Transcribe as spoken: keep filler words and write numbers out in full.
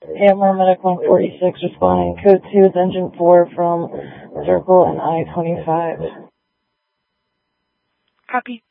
Hammer Medic one forty-six responding. Code two is Engine four from Circle and I twenty-five. Copy.